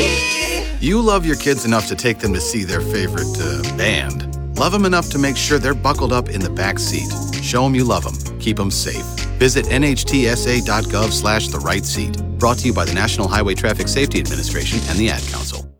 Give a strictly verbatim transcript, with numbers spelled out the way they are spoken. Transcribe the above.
You love your kids enough to take them to see their favorite uh, band. Love them enough to make sure they're buckled up in the back seat. Show them you love them. Keep them safe. Visit nhtsa.gov slash the right seat. Brought to you by the National Highway Traffic Safety Administration and the Ad Council.